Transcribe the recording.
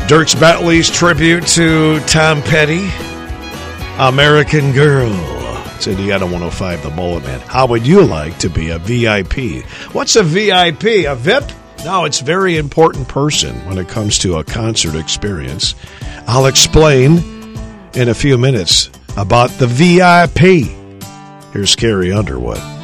Dierks Bentley's tribute to Tom Petty, American Girl. It's Indiana 105, the Mullet Man. How would you like to be a VIP? What's a VIP? A VIP? No, it's a very important person when it comes to a concert experience. I'll explain in a few minutes about the VIP. Here's Carrie Underwood.